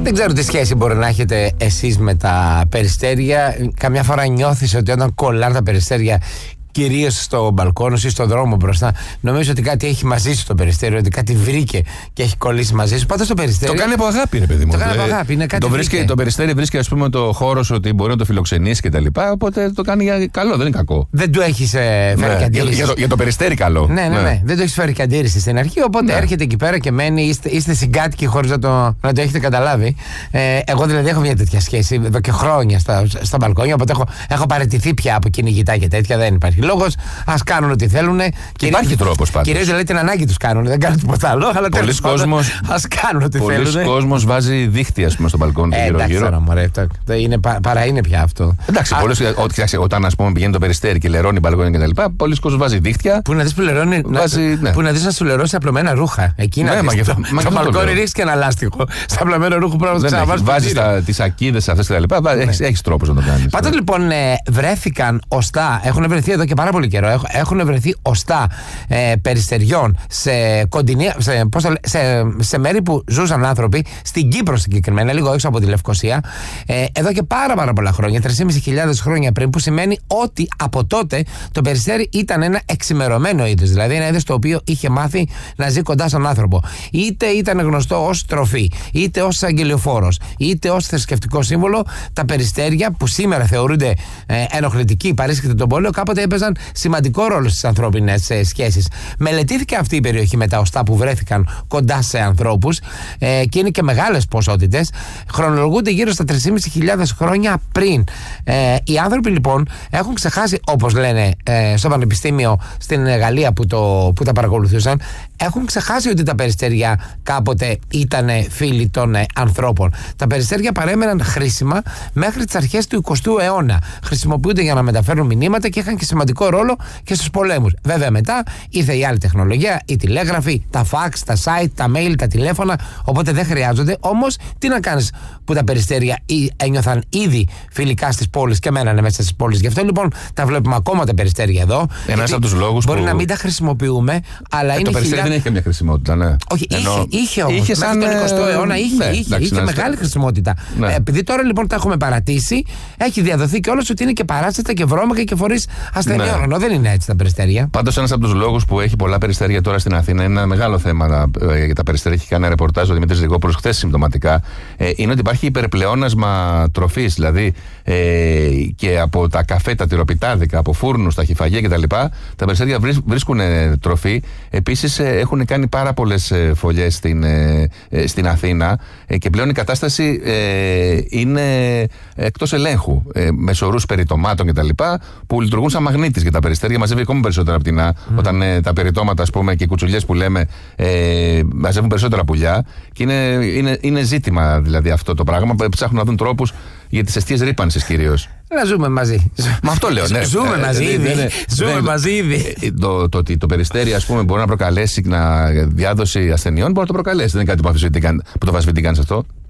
Δεν ξέρω τι σχέση μπορεί να έχετε εσείς με τα περιστέρια. Καμιά φορά νιώθεις ότι όταν κολλάνε τα περιστέρια, κυρίως στο μπαλκόνο ή στον δρόμο μπροστά, νομίζω ότι κάτι έχει μαζί σου το περιστέριο, ότι κάτι βρήκε και έχει κολλήσει μαζί σου. Πάντως το περιστέριο. Το κάνει από αγάπη, ρε παιδί μου. Το κάνει από αγάπη. Είναι κάτι το περιστέριο βρίσκει, ας πούμε, το χώρο σου ότι μπορεί να το φιλοξενήσει κτλ. Οπότε το κάνει για καλό, δεν είναι κακό. Δεν του έχει φέρει και αντίρρηση. Για το περιστέρι καλό. Ναι. Δεν το έχει φέρει και αντίρρηση στην αρχή. Οπότε έρχεται εκεί πέρα και μένει, είστε συγκάτοικοι χωρίς να το έχετε καταλάβει. Εγώ δηλαδή έχω μια τέτοια σχέση εδώ και χρόνια στα μπαλκόνια. Οπότε έχω παραιτηθεί πια από κυνηγητά και τέτοια. Δεν υπάρχει λόγος. Ας κάνουν ό,τι θέλουν. Υπάρχει τρόπος πάντως. Κυρίως δηλαδή την ανάγκη τους κάνουν. Δεν κάνουν τίποτα άλλο. Αλλά πολλοί κόσμος. Ας κάνουν ό,τι θέλουν. Πολλοί κόσμος βάζει δίχτυα, ας πούμε, στο μπαλκόνι του γύρω-γύρω. Παρά είναι πια αυτό. Εντάξει, όταν ας πούμε πηγαίνει το περιστέρι και λερώνει μπαλκόνι κτλ. Πολλοί κόσμος βάζει δίχτυα. Πού να δεις που λερώνει. Πού να δεις να σου λερώσει απλωμένα ρούχα. Εκεί να δεις. Στο μπαλκόνι ρίχνεις και ένα λάστιχο. Στα απλωμένο ρούχο πρέπει να το ξαναβάσεις. Βάζεις τις ακίδες αυτές κτλ. Έχεις τρόπος να το κάνεις. Πάντως λοιπόν βρέθηκαν οστά. Έχουν βρεθεί εδώ και πάρα πολύ καιρό. Έχουν βρεθεί οστά περιστεριών σε μέρη που ζούσαν άνθρωποι, στην Κύπρο συγκεκριμένα, λίγο έξω από τη Λευκοσία, εδώ και πάρα πολλά χρόνια, 3.500 χρόνια πριν, που σημαίνει ότι από τότε το περιστέρι ήταν ένα εξημερωμένο είδος, δηλαδή ένα είδος το οποίο είχε μάθει να ζει κοντά στον άνθρωπο. Είτε ήταν γνωστό ως τροφή, είτε ως αγγελιοφόρος, είτε ως θρησκευτικό σύμβολο, τα περιστέρια που σήμερα θεωρούνται ενοχλητικοί, παρίσχεται τον πόλεμο, κάποτε έπαιζαν σημαντικό ρόλο στις ανθρώπινες σχέσεις. Μελετήθηκε αυτή η περιοχή με τα οστά που βρέθηκαν κοντά σε ανθρώπους και είναι και μεγάλες ποσότητες. Χρονολογούνται γύρω στα 3.500 χρόνια πριν. Οι άνθρωποι λοιπόν έχουν ξεχάσει, όπως λένε στο πανεπιστήμιο στην Γαλλία που τα παρακολουθούσαν, έχουν ξεχάσει ότι τα περιστέρια κάποτε ήταν φίλοι των ανθρώπων. Τα περιστέρια παρέμεναν χρήσιμα μέχρι τις αρχές του 20ου αιώνα. Χρησιμοποιούνται για να μεταφέρουν μηνύματα και είχαν και σημαντικό ρόλο και στους πολέμους. Βέβαια μετά ήρθε η άλλη τεχνολογία, η τηλέγραφη, τα fax, τα site, τα mail, τα τηλέφωνα, οπότε δεν χρειάζονται. Όμως τι να κάνεις που τα περιστέρια ένιωθαν ήδη φιλικά στις πόλεις και μένανε μέσα στις πόλεις. Γι' αυτό λοιπόν τα βλέπουμε ακόμα τα περιστέρια εδώ. Ένας από τους λόγους μπορεί να μην τα χρησιμοποιούμε, αλλά είναι. Το περιστέρι δεν έχει καμία χρησιμότητα, ναι. Όχι, είχε όμως. Μέχρι τον 20ο αιώνα είχε μεγάλη χρησιμότητα. Ναι. Επειδή τώρα λοιπόν τα έχουμε παρατήσει, έχει διαδοθεί κιόλας ότι είναι και παράστατα και βρώμικα και φορείς ασθενειών. Ενώ δεν είναι έτσι τα περιστέρια. Πάντως, ένας από τους λόγους που έχει πολλά περιστέρια τώρα στην Αθήνα, είναι ένα μεγάλο θέμα για τα περιστέρια. Έχει κάνει ένα ρεπορτάζ ο Δημήτρης Γρηγόπουλος χθες συμπτωματικά. Είναι ότι υπάρχει υπερπλεόνασμα τροφής. Δηλαδή και από τα καφέ, τα τυροπιτάδικα, από φούρνους, τα χυφαγεία κτλ. Τα περιστέρια βρίσκουν τροφή. Επίσης, έχουν κάνει πάρα πολλές φωλιές στην Αθήνα και πλέον η κατάσταση είναι εκτός ελέγχου. Με σωρούς περιτομάτων κτλ. Που λειτουργούν σαν μαγνήτης για τα περιστέρια. Μαζεύει ακόμα περισσότερα πτηνά. Όταν τα περιτώματα, ας πούμε, και οι κουτσουλιές που λέμε μαζεύουν περισσότερα πουλιά. Και είναι ζήτημα δηλαδή αυτό το πράγμα. Ψάχνουν να δουν τρόπους για τις αιστείες ρύπανσης κυρίως. Να ζούμε μαζί. Μα αυτό λέω, ναι. Ζούμε μαζί ήδη. Το ότι το περιστέρι, ας πούμε, μπορεί να προκαλέσει διάδοση ασθενειών, μπορεί να το προκαλέσει. Δεν είναι κάτι που το αφισβητεί κανείς αυτό.